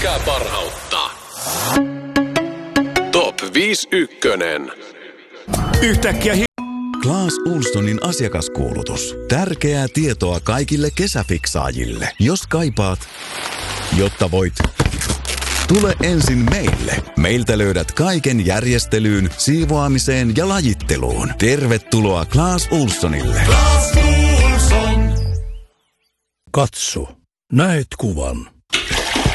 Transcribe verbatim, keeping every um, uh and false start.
Löytäkää parhautta. Top viisi ykkönen. Yhtäkkiä hi- Clas Ohlsonin asiakaskuulutus. Tärkeää tietoa kaikille kesäfiksaajille. Jos kaipaat, jotta voit, tule ensin meille. Meiltä löydät kaiken järjestelyyn, siivoamiseen ja lajitteluun. Tervetuloa Clas Ohlsonille. Katso, näet kuvan.